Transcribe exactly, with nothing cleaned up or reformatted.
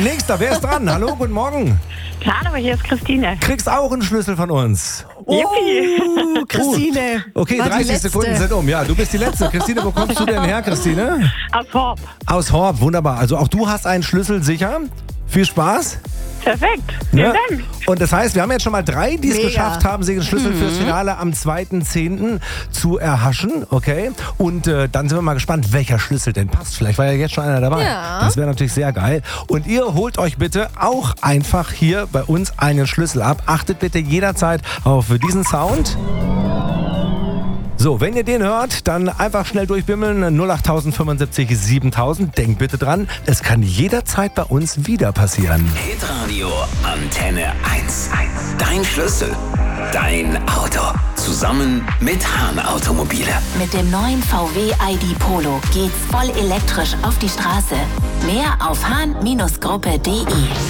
Nächster, wer ist dran? Hallo, guten Morgen. Hallo, hier ist Christine. Kriegst auch einen Schlüssel von uns. Yippie. Oh, Christine. Okay, war die dreißig letzte. Sekunden sind um. Ja, du bist die Letzte. Christine, wo kommst du denn her, Christine? Aus Horb. Aus Horb, wunderbar. Also auch du hast einen Schlüssel sicher. Viel Spaß. Perfekt. Vielen Ja. Dank. Und das heißt, wir haben jetzt schon mal drei, die es Mega. geschafft haben, sich den Schlüssel fürs Finale am zweiten zehnten zu erhaschen. Okay. Und äh, dann sind wir mal gespannt, welcher Schlüssel denn passt. Vielleicht war ja jetzt schon einer dabei. Ja. Das wäre natürlich sehr geil. Und ihr holt euch bitte auch einfach hier bei uns einen Schlüssel ab. Achtet bitte jederzeit auf diesen Sound. So, wenn ihr den hört, dann einfach schnell durchbimmeln. null acht fünfundsiebzig siebentausend. Denkt bitte dran, es kann jederzeit bei uns wieder passieren. Hitradio Antenne eins. Dein Schlüssel. Dein Auto. Zusammen mit Hahn Automobile. Mit dem neuen V W I D Polo geht's voll elektrisch auf die Straße. Mehr auf hahn Gruppe punkt de.